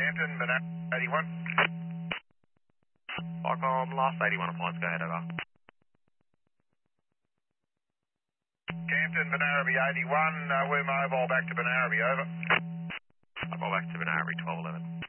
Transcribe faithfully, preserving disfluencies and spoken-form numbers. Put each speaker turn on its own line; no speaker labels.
Campton, Banana eighty-one.
Falcon, last eighty-one appliance, go ahead, over.
Campton, Banaraby eighty-one, uh, we're mobile back to Banaraby, over.
Mobile back to Banaraby, twelve eleven.